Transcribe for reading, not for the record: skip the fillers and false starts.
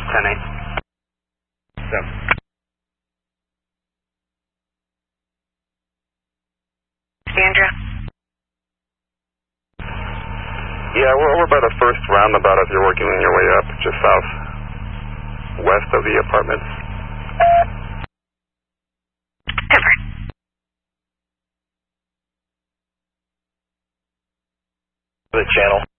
10-8. Sandra? Yeah, we're over by the first roundabout as you're working your way up, just south west of the apartments. Cover. The channel.